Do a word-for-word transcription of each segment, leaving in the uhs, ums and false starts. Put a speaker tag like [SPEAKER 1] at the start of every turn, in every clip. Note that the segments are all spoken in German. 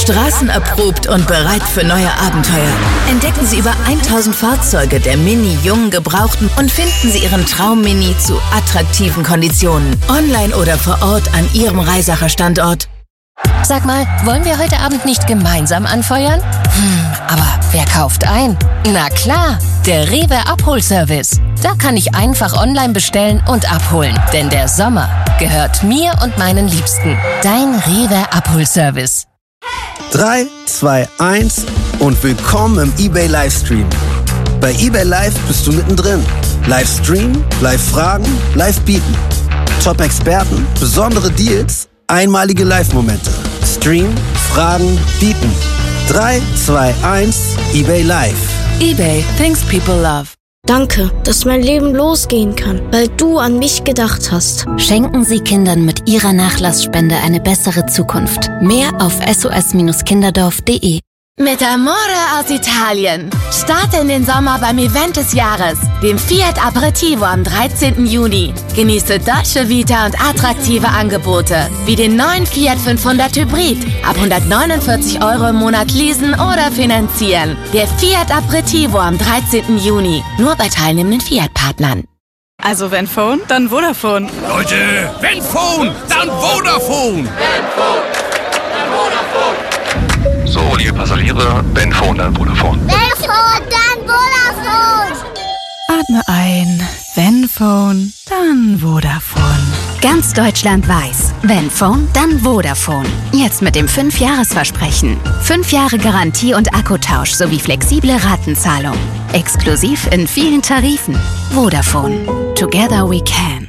[SPEAKER 1] Straßenerprobt und bereit für neue Abenteuer. Entdecken Sie über tausend Fahrzeuge der Mini, jungen, gebrauchten und finden Sie Ihren Traum-Mini zu attraktiven Konditionen. Online oder vor Ort an Ihrem Reisacher-Standort.
[SPEAKER 2] Sag mal, wollen wir heute Abend nicht gemeinsam anfeuern? Hm, aber wer kauft ein? Na klar, der Rewe Abholservice. Da kann ich einfach online bestellen und abholen. Denn der Sommer gehört mir und meinen Liebsten. Dein Rewe Abholservice.
[SPEAKER 3] drei, zwei, eins und willkommen im eBay Livestream. Bei eBay Live bist du mittendrin. Livestream, Live-Fragen, Live-Bieten. Top-Experten, besondere Deals, einmalige Live-Momente. Stream, Fragen, Bieten. drei, zwei, eins, eBay Live.
[SPEAKER 1] eBay, things people love.
[SPEAKER 4] Danke, dass mein Leben losgehen kann, weil du an mich gedacht hast.
[SPEAKER 2] Schenken Sie Kindern mit Ihrer Nachlassspende eine bessere Zukunft. Mehr auf s o s kinderdorf punkt de.
[SPEAKER 5] Mit Amore aus Italien. Starte in den Sommer beim Event des Jahres, dem Fiat Aperitivo am dreizehnten Juni. Genieße Dolce Vita und attraktive Angebote, wie den neuen Fiat fünfhundert Hybrid. Ab hundertneunundvierzig Euro im Monat leasen oder finanzieren. Der Fiat Aperitivo am dreizehnten Juni. Nur bei teilnehmenden Fiat-Partnern.
[SPEAKER 6] Also wenn Phone, dann Vodafone.
[SPEAKER 7] Leute, wenn Phone, dann Vodafone. Wenn Phone, dann Vodafone.
[SPEAKER 8] So, liebe Passagiere, wenn Phone, dann Vodafone.
[SPEAKER 9] Wenn Phone, dann Vodafone.
[SPEAKER 6] Atme ein, wenn Phone, dann Vodafone.
[SPEAKER 2] Ganz Deutschland weiß, wenn Phone, dann Vodafone. Jetzt mit dem fünf Jahres Versprechen. fünf Jahre Garantie und Akkutausch sowie flexible Ratenzahlung. Exklusiv in vielen Tarifen. Vodafone. Together we can.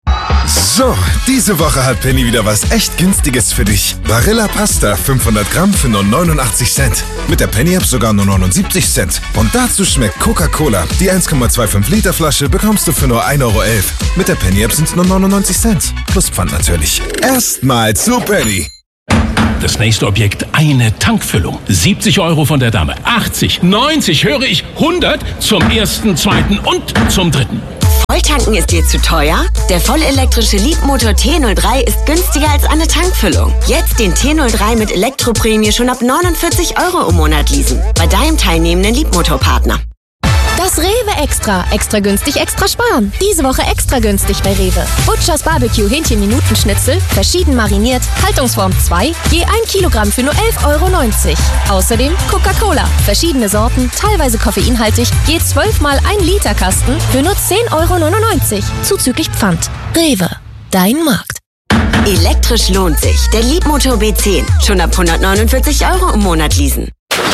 [SPEAKER 10] So, diese Woche hat Penny wieder was echt Günstiges für dich. Barilla Pasta, fünfhundert Gramm für nur neunundachtzig Cent. Mit der Penny-App sogar nur neunundsiebzig Cent. Und dazu schmeckt Coca-Cola. Die eins Komma fünfundzwanzig Liter Flasche bekommst du für nur ein Euro elf. Mit der Penny-App sind es nur neunundneunzig Cent. Plus Pfand natürlich. Erstmal zu Penny.
[SPEAKER 7] Das nächste Objekt, eine Tankfüllung. siebzig Euro von der Dame. achtzig, neunzig, höre ich, hundert zum ersten, zweiten und zum dritten.
[SPEAKER 11] Volltanken ist dir zu teuer? Der vollelektrische Leapmotor T null drei ist günstiger als eine Tankfüllung. Jetzt den T null drei mit Elektroprämie schon ab neunundvierzig Euro im Monat leasen. Bei deinem teilnehmenden Leapmotor-Partner.
[SPEAKER 4] Das Rewe Extra. Extra günstig, extra sparen. Diese Woche extra günstig bei Rewe. Butchers Barbecue Hähnchen-Minutenschnitzel, verschieden mariniert, Haltungsform zwei, je ein Kilogramm für nur elf Euro neunzig. Außerdem Coca-Cola, verschiedene Sorten, teilweise koffeinhaltig, je zwölf mal ein Liter Kasten für nur zehn Euro neunundneunzig. Zuzüglich Pfand. Rewe. Dein Markt.
[SPEAKER 11] Elektrisch lohnt sich. Der Leapmotor B zehn. Schon ab hundertneunundvierzig Euro im Monat leasen.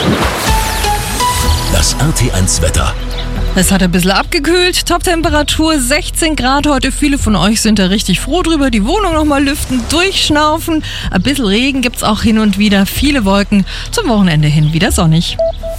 [SPEAKER 7] Das R T eins Wetter.
[SPEAKER 6] Es hat ein bisschen abgekühlt, Toptemperatur sechzehn Grad heute. Viele von euch sind da richtig froh drüber. Die Wohnung nochmal lüften, durchschnaufen. Ein bisschen Regen gibt's auch hin und wieder, viele Wolken. Zum Wochenende hin wieder sonnig.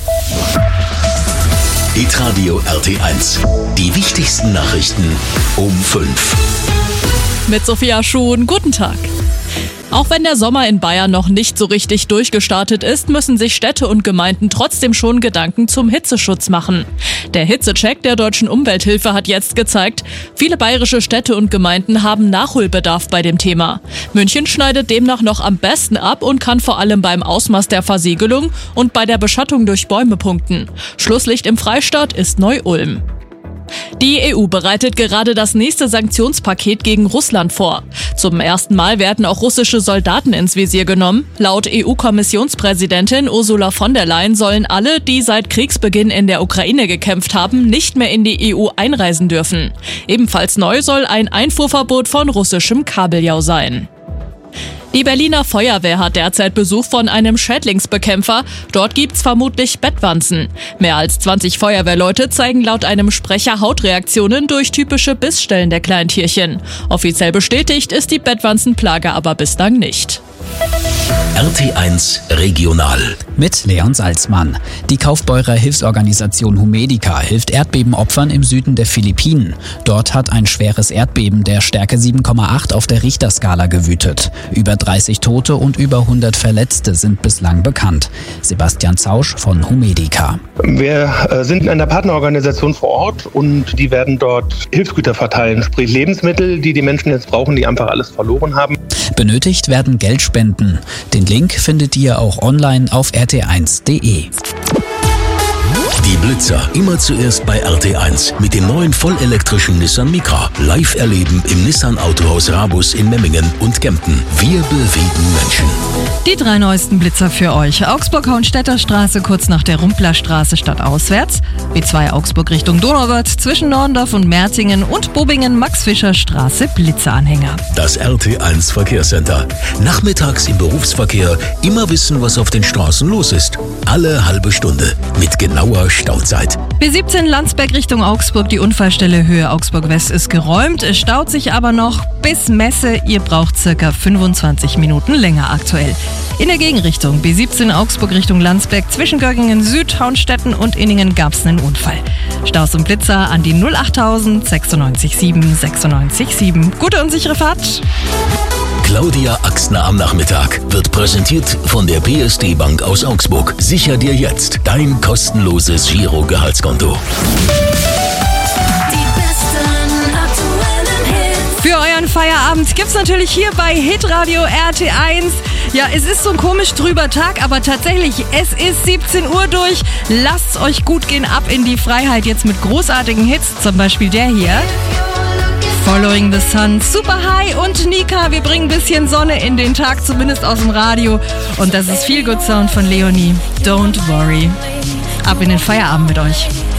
[SPEAKER 7] Hitradio R T eins. Die wichtigsten Nachrichten um fünf.
[SPEAKER 12] Mit Sophia Schuhn, guten Tag. Auch wenn der Sommer in Bayern noch nicht so richtig durchgestartet ist, müssen sich Städte und Gemeinden trotzdem schon Gedanken zum Hitzeschutz machen. Der Hitzecheck der Deutschen Umwelthilfe hat jetzt gezeigt, viele bayerische Städte und Gemeinden haben Nachholbedarf bei dem Thema. München schneidet demnach noch am besten ab und kann vor allem beim Ausmaß der Versiegelung und bei der Beschattung durch Bäume punkten. Schlusslicht im Freistaat ist Neu-Ulm. Die E U bereitet gerade das nächste Sanktionspaket gegen Russland vor. Zum ersten Mal werden auch russische Soldaten ins Visier genommen. Laut E U-Kommissionspräsidentin Ursula von der Leyen sollen alle, die seit Kriegsbeginn in der Ukraine gekämpft haben, nicht mehr in die E U einreisen dürfen. Ebenfalls neu soll ein Einfuhrverbot von russischem Kabeljau sein. Die Berliner Feuerwehr hat derzeit Besuch von einem Schädlingsbekämpfer. Dort gibt's vermutlich Bettwanzen. Mehr als zwanzig Feuerwehrleute zeigen laut einem Sprecher Hautreaktionen durch typische Bissstellen der Kleintierchen. Offiziell bestätigt ist die Bettwanzenplage aber bislang nicht.
[SPEAKER 7] R T eins Regional.
[SPEAKER 13] Mit Leon Salzmann. Die Kaufbeurer Hilfsorganisation Humedica hilft Erdbebenopfern im Süden der Philippinen. Dort hat ein schweres Erdbeben der Stärke sieben Komma acht auf der Richterskala gewütet. Über dreißig Tote und über hundert Verletzte sind bislang bekannt. Sebastian Zausch von Humedica.
[SPEAKER 14] Wir sind in einer Partnerorganisation vor Ort und die werden dort Hilfsgüter verteilen, sprich Lebensmittel, die die Menschen jetzt brauchen, die einfach alles verloren haben.
[SPEAKER 13] Benötigt werden Geldspenden. Den Link findet ihr auch online auf r t eins punkt d e.
[SPEAKER 15] Die Blitzer immer zuerst bei R T eins mit dem neuen vollelektrischen Nissan Micra. Live erleben im Nissan Autohaus Rabus in Memmingen und Kempten. Wir bewegen Menschen.
[SPEAKER 6] Die drei neuesten Blitzer für euch. Augsburg-Hauenstädter-Straße kurz nach der Rumplerstraße stadtauswärts. B zwei Augsburg Richtung Donauwörth zwischen Norndorf und Merzingen und Bobingen-Max-Fischer-Straße Blitzeranhänger.
[SPEAKER 15] Das R T eins Verkehrscenter. Nachmittags im Berufsverkehr immer wissen, was auf den Straßen los ist. Alle halbe Stunde mit genauer Stauzeit.
[SPEAKER 6] B siebzehn Landsberg Richtung Augsburg. Die Unfallstelle Höhe Augsburg West ist geräumt. Es staut sich aber noch bis Messe. Ihr braucht circa fünfundzwanzig Minuten länger aktuell. In der Gegenrichtung B siebzehn Augsburg Richtung Landsberg zwischen Göggingen Süd, Hauenstetten und Inningen gab es einen Unfall. Staus und Blitzer an die null achttausend sechsundneunzig sieben sechsundneunzig sieben. Gute und sichere Fahrt.
[SPEAKER 15] Claudia Axtner am Nachmittag wird präsentiert von der P S D Bank aus Augsburg. Sicher dir jetzt dein kostenloses Giro-Gehaltskonto.
[SPEAKER 6] Für euren Feierabend gibt's natürlich hier bei Hitradio R T eins. Ja, es ist so ein komisch trüber Tag, aber tatsächlich, es ist siebzehn Uhr durch. Lasst's euch gut gehen, ab in die Freiheit jetzt mit großartigen Hits, zum Beispiel der hier. Following the Sun, Super High und Nika. Wir bringen ein bisschen Sonne in den Tag, zumindest aus dem Radio. Und das ist Feel Good Sound von Leonie. Don't worry. Ab in den Feierabend mit euch.